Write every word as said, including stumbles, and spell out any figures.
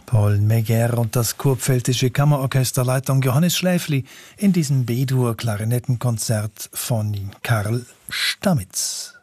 Paul Megger und das Kurpfälzische Kammerorchester Leitung Johannes Schläfli in diesem B-Dur-Klarinettenkonzert von Karl Stamitz.